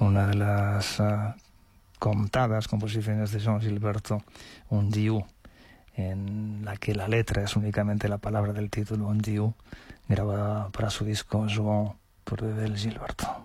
una de las contadas composiciones de Joan Gilberto, Un Diu, en la que la letra es únicamente la palabra del título, Un Diu, grabada para su disco Joan por Bebel Gilberto.